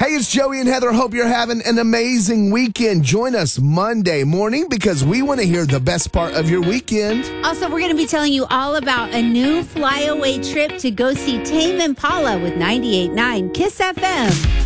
Hey, it's Joey and Heather. Hope you're having an amazing weekend. Join us Monday morning because we want to hear the best part of your weekend. Also, we're going to be telling you all about a new flyaway trip to go see Tame Impala with 98.9 Kiss FM.